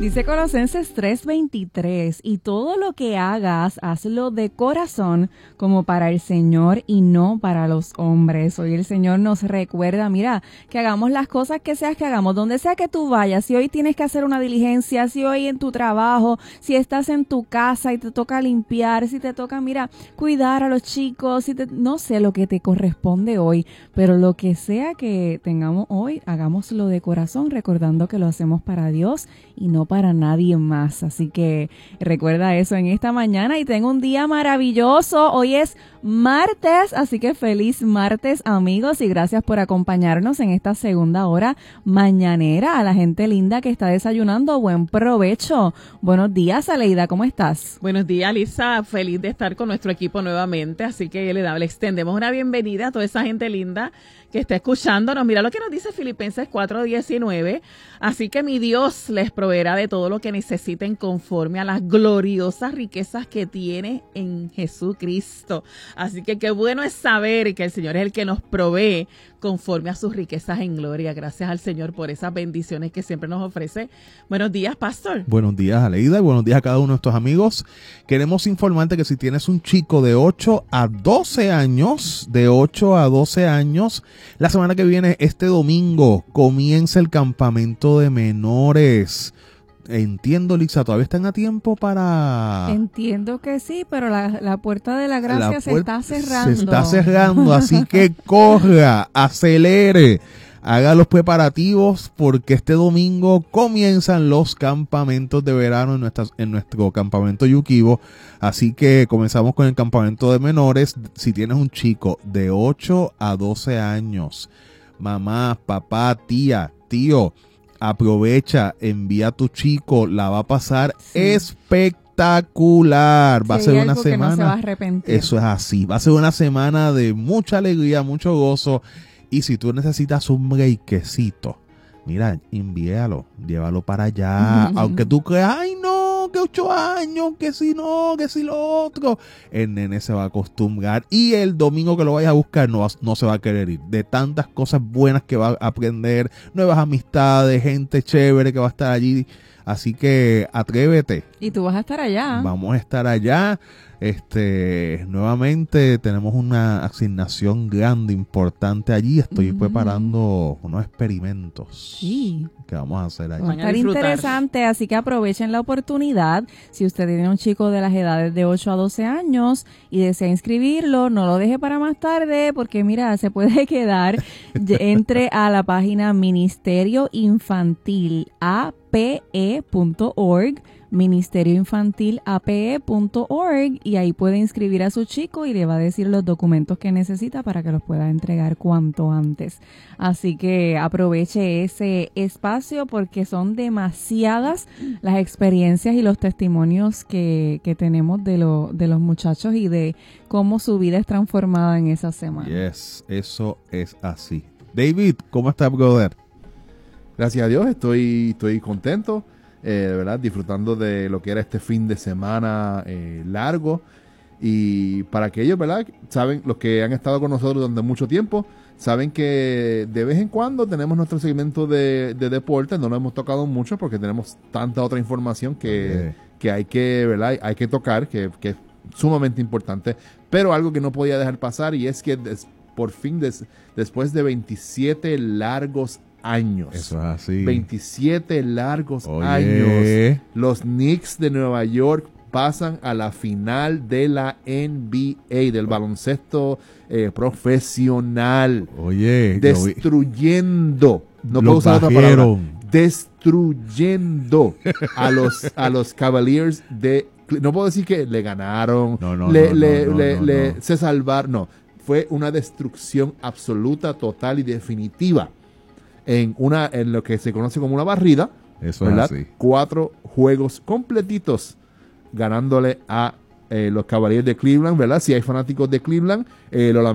Dice Colosenses 3:23, y todo lo que hagas, hazlo de corazón como para el Señor y no para los hombres. Hoy el Señor nos recuerda, mira, que hagamos las cosas que seas que hagamos, donde sea que tú vayas. Si hoy tienes que hacer una diligencia, si hoy en tu trabajo, si estás en tu casa y te toca limpiar, si te toca, mira, cuidar a los chicos, no sé lo que te corresponde hoy, pero lo que sea que tengamos hoy, hagámoslo de corazón, recordando que lo hacemos para Dios y no para nadie más. Así que recuerda eso en esta mañana y ten un día maravilloso. Hoy es martes, así que feliz martes, amigos, y gracias por acompañarnos en esta segunda hora mañanera. A la gente linda que está desayunando, buen provecho. Buenos días, Aleida, ¿cómo estás? Buenos días, Lisa, feliz de estar con nuestro equipo nuevamente, así que le extendemos una bienvenida a toda esa gente linda que está escuchándonos. Mira lo que nos dice Filipenses 4:19, así que mi Dios les proveerá de todo lo que necesiten conforme a las gloriosas riquezas que tiene en Jesucristo. Así que qué bueno es saber que el Señor es el que nos provee conforme a sus riquezas en gloria. Gracias al Señor por esas bendiciones que siempre nos ofrece. Buenos días, Pastor. Buenos días, Aleida, y buenos días a cada uno de nuestros amigos. Queremos informarte que si tienes un chico de 8 a 12 años, la semana que viene, este domingo, comienza el campamento de menores. Entiendo, Lisa, ¿todavía están a tiempo para...? Entiendo que sí, pero la puerta de la gracia se está cerrando. Se está cerrando, así que corra, acelere, haga los preparativos porque este domingo comienzan los campamentos de verano en nuestro campamento Yuquibo. Así que comenzamos con el campamento de menores. Si tienes un chico de 8 a 12 años, mamá, papá, tía, tío, aprovecha, envía a tu chico, la va a pasar espectacular. Va a ser una semana. Que no se va a arrepentir. Eso es así. Va a ser una semana de mucha alegría, mucho gozo. Y si tú necesitas un breakcito, mira, envíalo, llévalo para allá. Aunque tú creas, ay no, que 8 años, que si no, que si lo otro. El nene se va a acostumbrar y el domingo que lo vayas a buscar no se va a querer ir. De tantas cosas buenas que va a aprender, nuevas amistades, gente chévere que va a estar allí. Así que atrévete. Y tú vas a estar allá. Vamos a estar allá. Nuevamente tenemos una asignación grande, importante allí. Estoy preparando unos experimentos que vamos a hacer allí. Va a estar interesante, así que aprovechen la oportunidad. Si usted tiene un chico de las edades de 8 a 12 años y desea inscribirlo, no lo deje para más tarde, porque mira, se puede quedar. Entre a la página Ministerio Infantil APE.org, ministerioinfantilape.org, y ahí puede inscribir a su chico y le va a decir los documentos que necesita para que los pueda entregar cuanto antes. Así que aproveche ese espacio porque son demasiadas las experiencias y los testimonios que tenemos de los muchachos y de cómo su vida es transformada en esa semana. Yes, eso es así. David, ¿cómo está, brother? Gracias a Dios, estoy contento. De verdad, disfrutando de lo que era este fin de semana largo. Y para aquellos, ¿verdad? Saben, los que han estado con nosotros durante mucho tiempo, saben que de vez en cuando tenemos nuestro segmento de deporte. No lo hemos tocado mucho porque tenemos tanta otra información que hay que, ¿verdad? Hay que tocar, que es sumamente importante. Pero algo que no podía dejar pasar, y es que por fin, después de 27 largos años. Eso es así. 27 largos años. Los Knicks de Nueva York pasan a la final de la NBA, del baloncesto profesional. Destruyendo. No puedo usar otra palabra. Destruyendo a los Cavaliers de... No puedo decir que le ganaron, se salvaron. No, fue una destrucción absoluta, total y definitiva. En lo que se conoce como una barrida. Eso ¿verdad? Es así. 4 juegos completitos ganándole a los Cavaliers de Cleveland, ¿verdad? Si hay fanáticos de Cleveland, lo